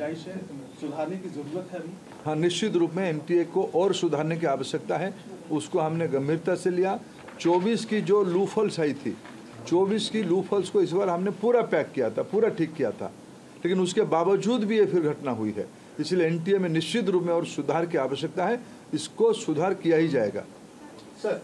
गुंजाइश है, सुधारने की जरूरत है अभी? हाँ, निश्चित रूप में एनटीए को और सुधारने की आवश्यकता है। उसको हमने गंभीरता से लिया। 24 की जो लूफॉल्स आई थी, 24 की लूफॉल्स को इस बार हमने पूरा पैक किया था, पूरा ठीक किया था, लेकिन उसके बावजूद भी ये फिर घटना हुई है। इसलिए एनटीए में निश्चित रूप में और सुधार की आवश्यकता है। इसको सुधार किया ही जाएगा। सर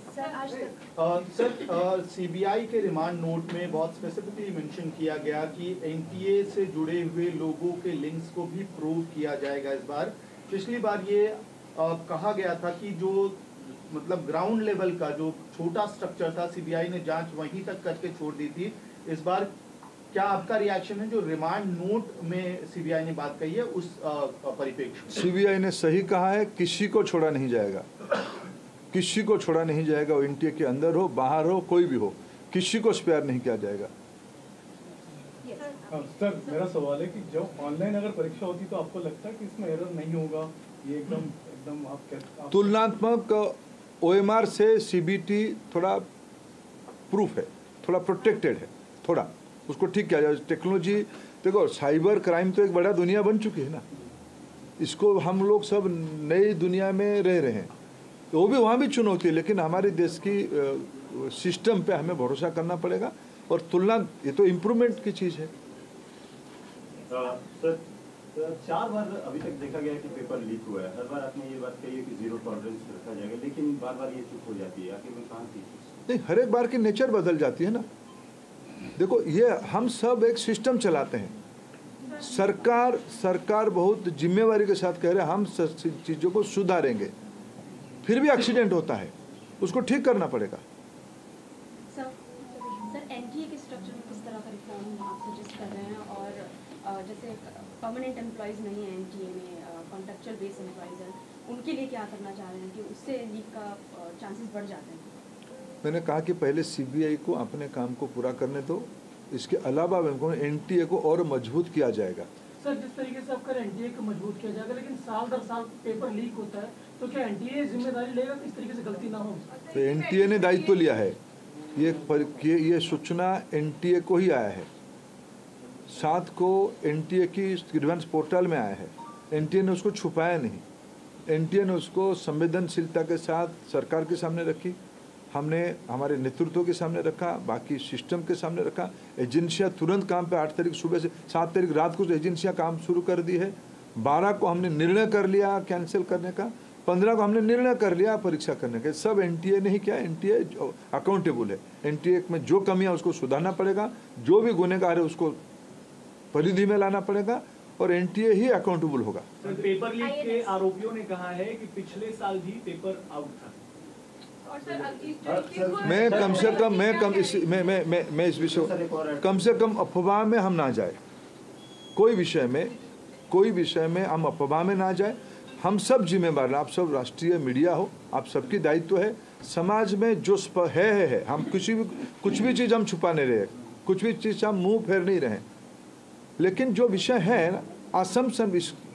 सीबीआई के रिमांड नोट में बहुत स्पेसिफिकली मेंशन किया गया कि एनटीए से जुड़े हुए लोगों के लिंक्स को भी प्रूव किया जाएगा इस बार। पिछली बार ये कहा गया था कि जो मतलब ग्राउंड लेवल का जो छोटा स्ट्रक्चर था, सीबीआई ने जांच वहीं तक करके छोड़ दी थी। इस बार क्या आपका रिएक्शन है जो रिमांड नोट में सीबीआई ने बात कही है उस परिप्रेक्ष्य? सीबीआई ने सही कहा है, किसी को छोड़ा नहीं जाएगा, किसी को छोड़ा नहीं जाएगा। वो एनटीए के अंदर हो बाहर हो कोई भी हो, किसी को स्पेयर नहीं किया जाएगा। सर मेरा सवाल है कि जब ऑनलाइन अगर परीक्षा होती तो आपको लगता है कि इसमें एरर नहीं होगा? ये एकदम आप तुलनात्मक ओएमआर से सीबीटी थोड़ा प्रूफ है, थोड़ा प्रोटेक्टेड है, थोड़ा उसको ठीक किया जाए। टेक्नोलॉजी देखो, साइबर क्राइम तो एक बड़ा दुनिया बन चुकी है ना, इसको हम लोग सब नई दुनिया में रह रहे हैं, तो वो भी वहाँ भी चुनौती है। लेकिन हमारे देश की सिस्टम पे हमें भरोसा करना पड़ेगा और तुलना, ये तो इम्प्रूवमेंट की चीज़ है। सर 4 बार अभी तक देखा गया कि पेपर लीक हुआ है। हर बार आपने ये बात कही है कि 0 टॉलरेंस रखा जाएगा, लेकिन बार बार ये चुप हो जाती है। आखिर में कहाँ थी? नहीं, हर एक बार की नेचर बदल जाती है ना। देखो, ये हम सब एक सिस्टम चलाते हैं। सरकार बहुत जिम्मेवारी के साथ कह रहे हैं हम चीज़ों को सुधारेंगे, फिर भी एक्सीडेंट होता है, उसको ठीक करना पड़ेगा। सर एनटीए के स्ट्रक्चर में किस तरह का रिफॉर्म आप सजेस्ट कर रहे हैं? और जैसे परमानेंट एम्प्लॉयज़ नहीं है एनटीए में, कॉन्ट्रैक्चुअल बेस एम्प्लॉयज़ हैं, उनके लिए क्या करना चाह रहे हैं कि उससे लीक का चांसेस बढ़ जाते हैं? मैंने कहा कि पहले सीबीआई को अपने काम को पूरा करने दो, इसके अलावा एनटीए को और मजबूत किया जाएगा। सर जिस तरीके से आपका एनटीए को मजबूत किया जाएगा, लेकिन साल दर साल पेपर लीक होता है, तो क्या एनटीए जिम्मेदारी लेगा कि इस तरीके से गलती ना हो? तो एनटीए ने दायित्व लिया है, ये सूचना एनटीए को ही आया है। 7 को एनटीए की ग्रीवेंस पोर्टल में आया है, एनटीए ने उसको छुपाया नहीं। एनटीए ने उसको संवेदनशीलता के साथ सरकार के सामने रखी, हमने हमारे नेतृत्व के सामने रखा, बाकी सिस्टम के सामने रखा। एजेंसियां तुरंत काम पे 8 तारीख सुबह से 7 तारीख रात को एजेंसियां काम शुरू कर दी है। 12 को हमने निर्णय कर लिया कैंसिल करने का, 15 को हमने निर्णय कर लिया परीक्षा करने का। सब एनटीए ने ही किया। एनटीए अकाउंटेबल है, एनटीए में जो कमियां उसको सुधारना पड़ेगा, जो भी गुनहगार है उसको परिधि में लाना पड़ेगा और एनटीए ही अकाउंटेबल होगा। पेपर लीक के आरोपियों ने कहा है कि पिछले साल भी पेपर आउट था। मैं कम से कम अफवाह में हम ना जाए, कोई विषय में हम अफवाह में ना जाए। हम सब जिम्मेवार, आप सब राष्ट्रीय मीडिया हो, आप सबकी दायित्व है। समाज में जो है हम कुछ भी चीज़ हम छुपा नहीं रहे, कुछ भी चीज़ हम मुंह फेर नहीं रहे। लेकिन जो विषय है ना, असम्पशन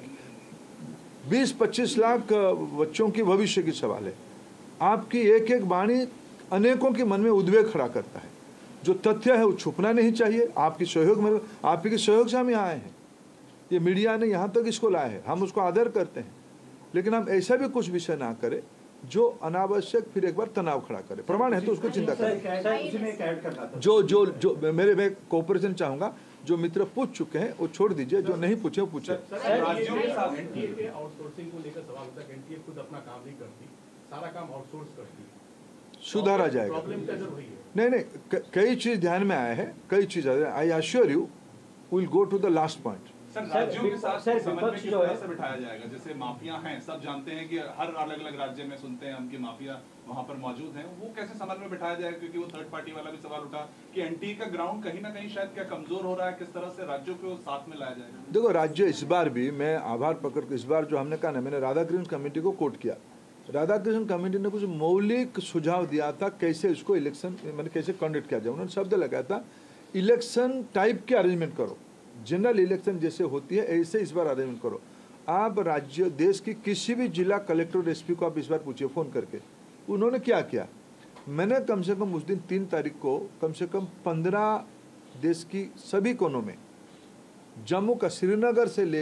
20-25 लाख बच्चों की भविष्य की सवाल है। आपकी एक एक वाणी अनेकों के मन में उद्वेग खड़ा करता है। जो तथ्य है वो छुपना नहीं चाहिए। आपके सहयोग से हम यहाँ आए हैं, ये मीडिया ने यहाँ तक इसको लाया है, हम उसको आदर करते हैं। लेकिन हम ऐसा भी कुछ विषय ना करें जो अनावश्यक फिर एक बार तनाव खड़ा करे। प्रमाण है तो उसको चिंता करें। जो मैं कोऑपरेशन चाहूँगा। जो मित्र पूछ चुके हैं वो छोड़ दीजिए, जो नहीं पूछे वो पूछे। राज्यों के साथ एनटीए के आउटसोर्सिंग को लेकर सवाल होता है कि एनटीए खुद अपना काम नहीं करती, सारा काम आउटसोर्स करती है। सुधारा जाएगा। प्रॉब्लम क्या हुई है? नहीं, कई चीज ध्यान में आया है, कई चीज। I assure you will go to the last point. Sir राज्यों के साथ समन्वय किस तरह से बिठाया जाएगा? जैसे माफिया हैं, सब जानते हैं कि हर अलग अलग राज्य में सुनते हैं हम कि माफिया वहां पर मौजूद हैं, वो कैसे समन्वय बिठाया जाएगा? क्योंकि वो थर्ड पार्टी वाला भी सवाल उठा कि एनटीए का ग्राउंड कहीं ना कहीं शायद क्या कमजोर हो रहा है, किस तरह से राज्यों को साथ में लाया जाएगा? देखो, राज्य इस बार भी, मैं आभार पकड़ के इस बार जो हमने कहा ना, मैंने राधाकृष्ण कमेटी को कोट किया। राधाकृष्ण कमेटी ने कुछ मौलिक सुझाव दिया था कैसे इसको इलेक्शन मैंने कैसे कंडक्ट किया जाए। उन्होंने शब्द लगाया था इलेक्शन टाइप के अरेंजमेंट करो, जनरल इलेक्शन जैसे होती है ऐसे इस बार अरेंजमेंट करो। आप राज्य देश की किसी भी जिला कलेक्टर एसपी को आप इस बार पूछिए फ़ोन करके, उन्होंने क्या किया। मैंने कम से कम उस दिन 3 तारीख को कम से कम 15 देश की सभी कोनों में, जम्मू का श्रीनगर से ले